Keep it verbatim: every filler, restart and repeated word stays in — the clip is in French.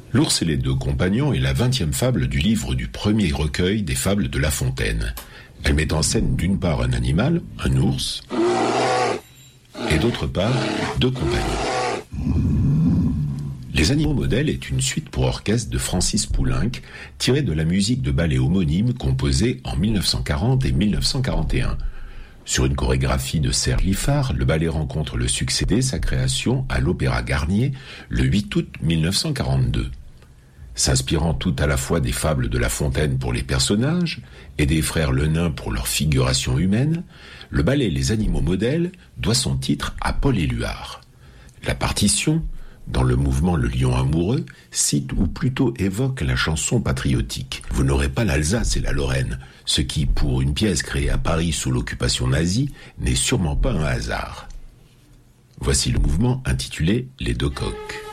L'ours et les deux compagnons est la vingtième fable du livre du premier recueil des fables de La Fontaine. Elle met en scène d'une part un animal, un ours, et d'autre part deux compagnons. Les animaux modèles est une suite pour orchestre de Francis Poulenc, tirée de la musique de ballet homonyme composée en mille neuf cent quarante et mille neuf cent quarante et un. Sur une chorégraphie de Serge Liffard, le ballet rencontre le succès dès sa création à l'Opéra Garnier le huit août mille neuf cent quarante-deux. S'inspirant tout à la fois des fables de La Fontaine pour les personnages et des frères Le Nain pour leur figuration humaine, le ballet Les Animaux modèles doit son titre à Paul Éluard. La partition, dans le mouvement Le Lion amoureux, cite ou plutôt évoque la chanson patriotique. Vous n'aurez pas l'Alsace et la Lorraine, ce qui, pour une pièce créée à Paris sous l'occupation nazie, n'est sûrement pas un hasard. Voici le mouvement intitulé Les deux coqs.